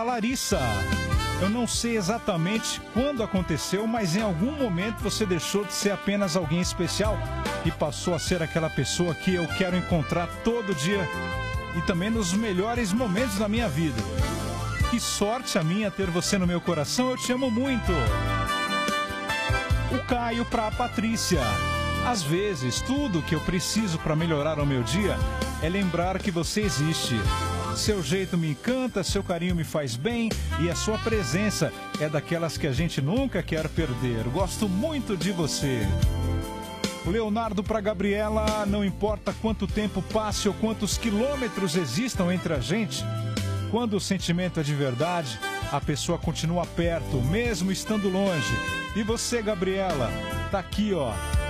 Larissa, eu não sei exatamente quando aconteceu, mas em algum momento você deixou de ser apenas alguém especial e passou a ser aquela pessoa que eu quero encontrar todo dia e também nos melhores momentos da minha vida. Que sorte a minha ter você no meu coração, eu te amo muito. O Caio para a Patrícia. Às vezes, tudo que eu preciso para melhorar o meu dia é lembrar que você existe. Seu jeito me encanta, seu carinho me faz bem e a sua presença é daquelas que a gente nunca quer perder. Gosto muito de você. O Leonardo para Gabriela, não importa quanto tempo passe ou quantos quilômetros existam entre a gente, quando o sentimento é de verdade, a pessoa continua perto, mesmo estando longe. E você, Gabriela, tá aqui, ó.